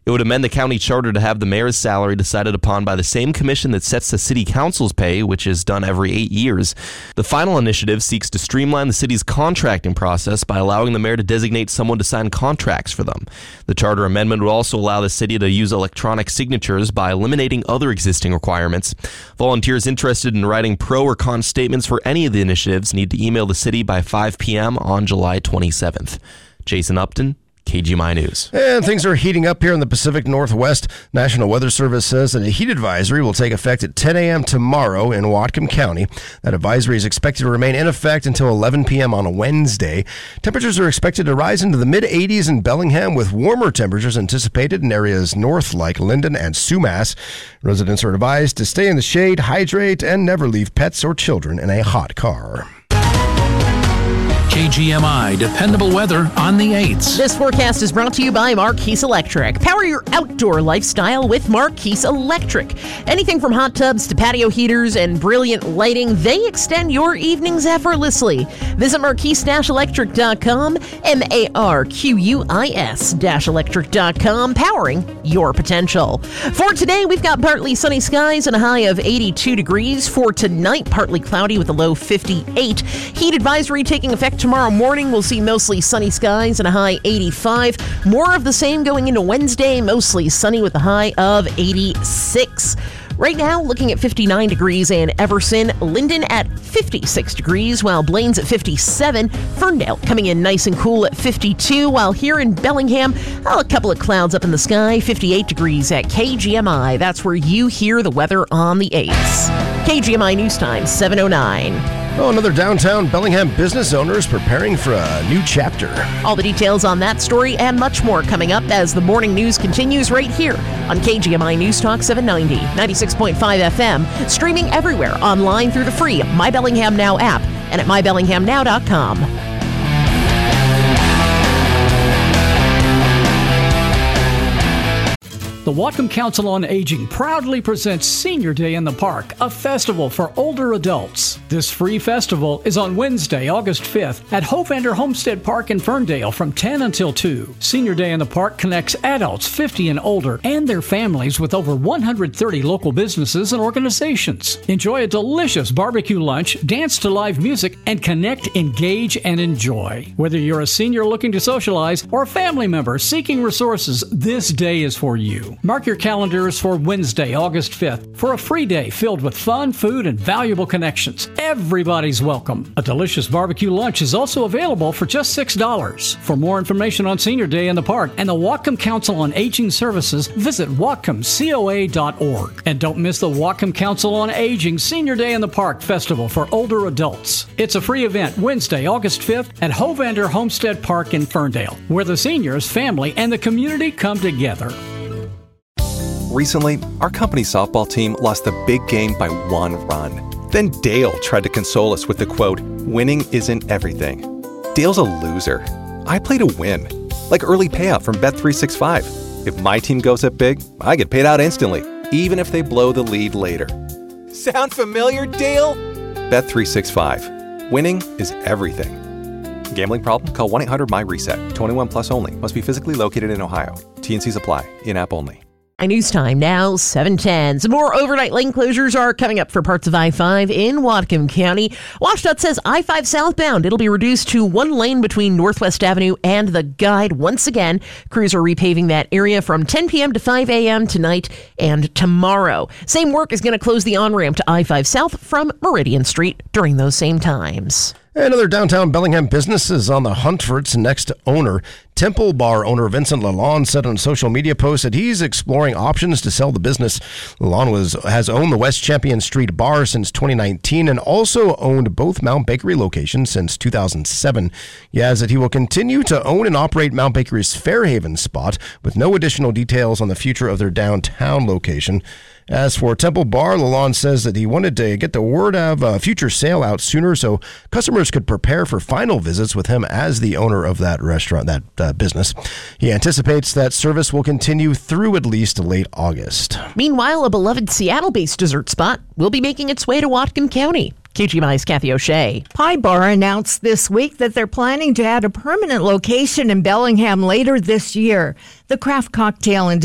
It would amend the county charter to have the mayor's salary decided upon by the same commission that sets the city council's pay, which is done every 8 years. The final initiative seeks to streamline the city's contracting process by allowing the mayor to designate someone to sign contracts for them. The charter amendment would also allow the city to use electronic signatures by eliminating other existing requirements. Volunteers interested in writing pro or con statements for any of the initiatives need to email the city by 5 p.m. on July 27th. Jason Upton, KGMI News. And things are heating up here in the Pacific Northwest. National Weather Service says that a heat advisory will take effect at 10 a.m. tomorrow in Whatcom County. That advisory is expected to remain in effect until 11 p.m. on a Wednesday. Temperatures are expected to rise into the mid-80s in Bellingham, with warmer temperatures anticipated in areas north like Linden and Sumas. Residents are advised to stay in the shade, hydrate, and never leave pets or children in a hot car. KGMI dependable weather on the 8s. This forecast is brought to you by Marquise Electric. Power your outdoor lifestyle with Marquise Electric. Anything from hot tubs to patio heaters and brilliant lighting, they extend your evenings effortlessly. Visit marquise-electric.com, marquis-electric.com, powering your potential. For today, we've got partly sunny skies and a high of 82 degrees. For tonight, partly cloudy with a low 58. Heat advisory taking effect tomorrow morning. We'll see mostly sunny skies and a high 85. More of the same going into Wednesday, mostly sunny with a high of 86. Right now, looking at 59 degrees in Everson, Linden at 56 degrees, while Blaine's at 57, Ferndale coming in nice and cool at 52, while here in Bellingham, a couple of clouds up in the sky, 58 degrees at KGMI. That's where you hear the weather on the 8s. KGMI News Time, 7:09. Oh, another downtown Bellingham business owner is preparing for a new chapter. All the details on that story and much more coming up as the morning news continues right here on KGMI News Talk 790, 96.5 FM, streaming everywhere online through the free My Bellingham Now app and at mybellinghamnow.com. The Whatcom Council on Aging proudly presents Senior Day in the Park, a festival for older adults. This free festival is on Wednesday, August 5th at Hovander Homestead Park in Ferndale from 10 until 2. Senior Day in the Park connects adults 50 and older and their families with over 130 local businesses and organizations. Enjoy a delicious barbecue lunch, dance to live music, and connect, engage, and enjoy. Whether you're a senior looking to socialize or a family member seeking resources, this day is for you. Mark your calendars for Wednesday, August 5th for a free day filled with fun, food, and valuable connections. Everybody's welcome. A delicious barbecue lunch is also available for just $6. For more information on Senior Day in the Park and the Whatcom Council on Aging Services, visit whatcomcoa.org. And don't miss the Whatcom Council on Aging Senior Day in the Park Festival for older adults. It's a free event Wednesday, August 5th at Hovander Homestead Park in Ferndale, where the seniors, family, and the community come together. Recently, our company's softball team lost the big game by 1 run. Then Dale tried to console us with the quote, "Winning isn't everything." Dale's a loser. I play to win, like early payout from Bet365. If my team goes up big, I get paid out instantly, even if they blow the lead later. Sound familiar, Dale? Bet365. Winning is everything. Gambling problem? Call 1-800-MY-RESET. 21 plus only. Must be physically located in Ohio. T&Cs apply. In-app only. News time now, 7:10. Some more overnight lane closures are coming up for parts of I-5 in Whatcom County. WashDOT says I-5 southbound, it'll be reduced to 1 lane between Northwest Avenue and the Guide. Once again, crews are repaving that area from 10 p.m. to 5 a.m. tonight and tomorrow. Same work is going to close the on-ramp to I-5 south from Meridian Street during those same times. Another downtown Bellingham business is on the hunt for its next owner. Temple Bar owner Vincent Lalonde said on a social media post that he's exploring options to sell the business. Lalonde has owned the West Champion Street Bar since 2019 and also owned both Mount Bakery locations since 2007. He adds that he will continue to own and operate Mount Bakery's Fairhaven spot with no additional details on the future of their downtown location. As for Temple Bar, Lalonde says that he wanted to get the word of a future sale out sooner so customers could prepare for final visits with him as the owner of that restaurant, that business. He anticipates that service will continue through at least late August. Meanwhile, a beloved Seattle-based dessert spot will be making its way to Whatcom County. KGMI's Kathy O'Shea. Pie Bar announced this week that they're planning to add a permanent location in Bellingham later this year. The craft cocktail and